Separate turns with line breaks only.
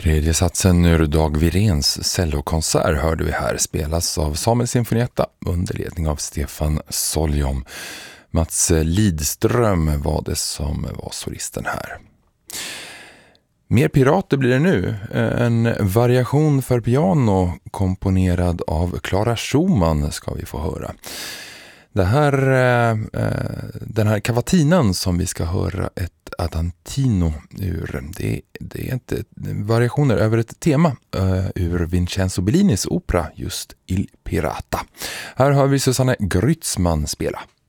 Tredje satsen ur Dag Wiréns cellokonsert hörde vi här, spelas av Samuel Sinfonietta under ledning av Stefan Soljom. Mats Lidström var det som var solisten här. Mer pirater blir det nu. En variation för piano komponerad av Clara Schumann ska vi få höra. Den här cavatinan som vi ska höra ett Adantino ur, det är inte variationer över ett tema ur Vincenzo Bellinis opera just Il Pirata. Här har vi Susanne Grützmann spela.